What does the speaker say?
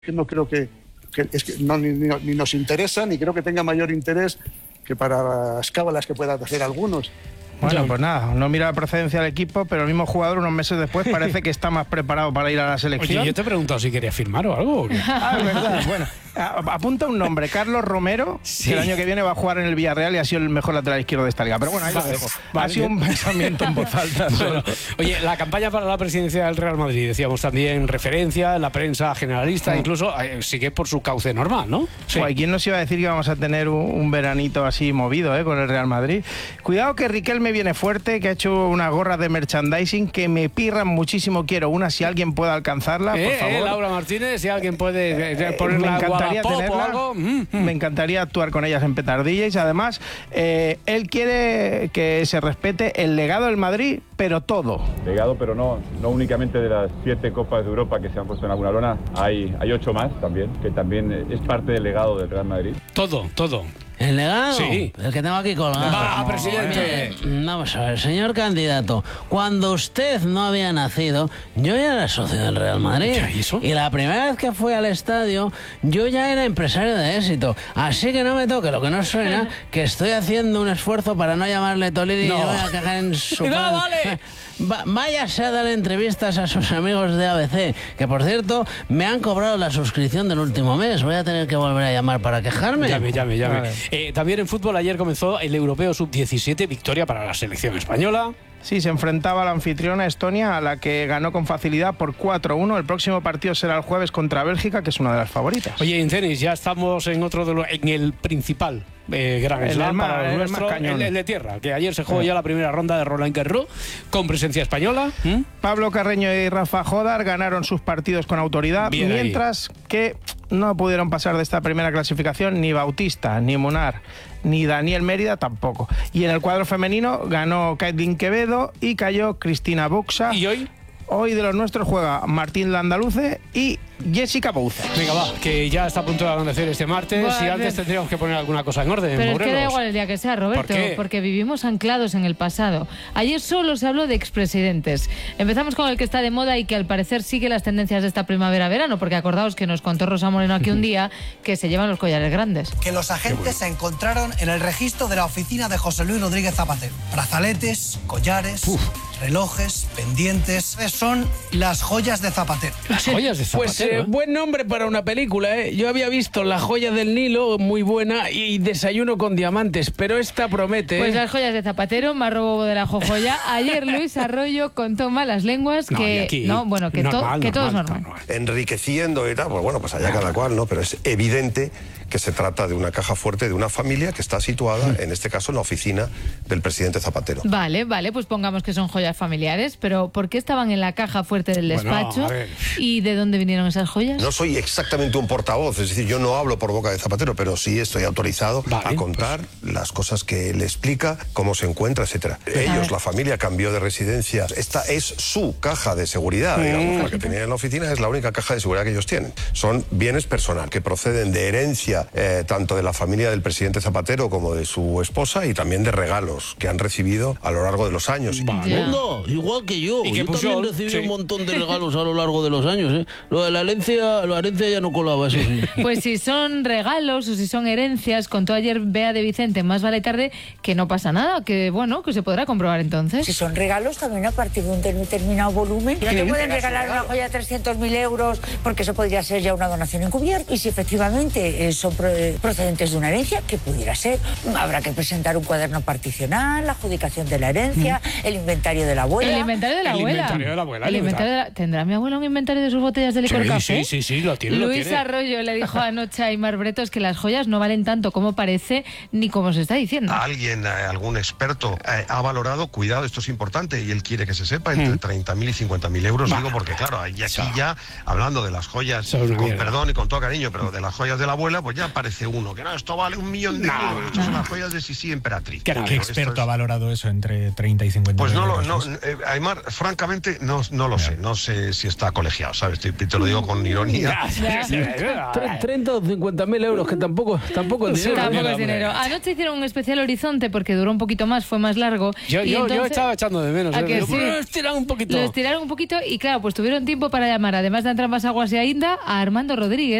que no creo que ni nos interesa, ni creo que tenga mayor interés que para las cábalas que puedan hacer algunos. Bueno, pues nada, no mira la procedencia del equipo, pero el mismo jugador unos meses después parece que está más preparado para ir a la selección. Oye, yo te he preguntado si quería firmar o algo. ¿O qué? Es verdad. Bueno, apunta un nombre, Carlos Romero, sí, que el año que viene va a jugar en el Villarreal y ha sido el mejor lateral izquierdo de esta liga. Pero bueno, ahí lo dejo. Ha sido un pensamiento en voz alta. Bueno, oye, la campaña para la presidencia del Real Madrid, decíamos también referencia, la prensa generalista, incluso sigue por su cauce normal, ¿no? Sí. Guay, ¿quién nos iba a decir que vamos a tener un veranito así movido con el Real Madrid? Cuidado que Riquelme viene fuerte, que ha hecho una gorra de merchandising que me pirran muchísimo. Quiero una, si alguien puede alcanzarla, por favor. Laura Martínez, si alguien puede ponerla, me encantaría tenerla. O algo. Me encantaría actuar con ellas en petardillas. Además, él quiere que se respete el legado del Madrid, pero todo. Legado, pero no únicamente de las 7 Copas de Europa que se han puesto en alguna lona. Hay 8 más también, que también es parte del legado del Real Madrid. Todo. ¿El legado? Sí. El que tengo aquí colgado. Va, presidente. Vamos a ver, señor candidato. Cuando usted no había nacido, yo ya era socio del Real Madrid. ¿Y eso? Y la primera vez que fui al estadio, yo ya era empresario de éxito. Así que no me toque lo que no suena, que estoy haciendo un esfuerzo para no llamarle Tolini y no voy a cagar en su... ¡No, vale! Váyase a dar entrevistas a sus amigos de ABC, que por cierto, me han cobrado la suscripción del último mes. Voy a tener que volver a llamar para quejarme. Llame. Vale. También en fútbol ayer comenzó el Europeo Sub-17, victoria para la selección española. Sí, se enfrentaba a la anfitriona Estonia, a la que ganó con facilidad por 4-1. El próximo partido será el jueves contra Bélgica, que es una de las favoritas. Oye, en tenis ya estamos en el principal Gran Slam para los nuestros, el de tierra, que ayer se jugó ya la primera ronda de Roland Garros con presencia española. Pablo Carreño y Rafa Jodar ganaron sus partidos con autoridad, bien mientras que no pudieron pasar de esta primera clasificación ni Bautista, ni Munar, ni Daniel Mérida tampoco. Y en el cuadro femenino ganó Caitlin Quevedo y cayó Cristina Buxa. ¿Y hoy? Hoy de los nuestros juega Martín Landaluce y Jessica Pouza. Venga, va, que ya está a punto de acontecer este martes. Bueno, y antes tendríamos que poner alguna cosa en orden. Pero Morelos. es que da igual el día que sea, Roberto, ¿Por qué? porque vivimos anclados en el pasado. Ayer solo se habló de expresidentes. Empezamos con el que está de moda y que al parecer sigue las tendencias de esta primavera-verano, porque acordaos que nos contó Rosa Moreno aquí un día que se llevan los collares grandes. Que los agentes se encontraron en el registro de la oficina de José Luis Rodríguez Zapatero. Brazaletes, collares, relojes, pendientes. Son las joyas de Zapatero. Las joyas de Zapatero. Pues buen nombre para una película, ¿eh? Yo había visto La joya del Nilo, muy buena, y Desayuno con diamantes, pero esta promete. Pues las joyas de Zapatero, más robo de la jojoya. Ayer Luis Arroyo contó malas lenguas que todo es normal. Enriqueciendo y tal, pues bueno, pues allá cada cual, ¿no? Pero es evidente que se trata de una caja fuerte de una familia que está situada, en este caso, en la oficina del presidente Zapatero. Vale, pues pongamos que son joyas familiares, pero ¿por qué estaban en la caja fuerte del despacho? ¿Y de dónde vinieron esas joyas? No soy exactamente un portavoz, es decir, yo no hablo por boca de Zapatero, pero sí estoy autorizado a contar las cosas que él explica, cómo se encuentra, etcétera. Ellos, la familia, cambió de residencia. Esta es su caja de seguridad, digamos, la que tenían en la oficina es la única caja de seguridad que ellos tienen. Son bienes personales que proceden de herencia tanto de la familia del presidente Zapatero como de su esposa y también de regalos que han recibido a lo largo de los años. No, igual que yo. ¿Y yo también recibí un montón de regalos a lo largo de los años, ¿eh? Lo de la herencia ya no colaba, eso sí. Pues si son regalos o si son herencias, contó ayer Bea de Vicente, más vale tarde, que no pasa nada, que bueno, que se podrá comprobar entonces. Si son regalos también a partir de un determinado volumen. No te pueden regalar una joya de 300.000 euros porque eso podría ser ya una donación encubierta. Y si efectivamente son procedentes de una herencia, que pudiera ser, habrá que presentar un cuaderno particional, la adjudicación de la herencia, el inventario de la abuela. El inventario de la abuela. ¿Tendrá mi abuela un inventario de sus botellas de licor café? Sí, lo tiene. Luis Arroyo le dijo anoche a Aimar Bretos que las joyas no valen tanto como parece ni como se está diciendo. Alguien, algún experto, ha valorado, cuidado, esto es importante, y él quiere que se sepa, entre 30.000 y 50.000 euros, digo, porque claro, aquí ya, hablando de las joyas, con perdón y con todo cariño, pero de las joyas de la abuela, pues ya parece uno, que no, esto vale 1.000.000 de euros, estas son las joyas de Sisi Emperatriz. ¿Qué experto ha valorado eso entre 30 y 50? Pues no Aymar, francamente, no lo sé. No sé si está colegiado, ¿sabes? Te lo digo con ironía. 30 o 50.000 euros, que tampoco es dinero. Tampoco es dinero. Anoche hicieron un especial Horizonte porque duró un poquito más, fue más largo. Yo estaba echando de menos. Lo estiraron un poquito. Lo estiraron un poquito y claro, pues tuvieron tiempo para llamar, además de Antras Aguas y a Inda, a Armando Rodríguez.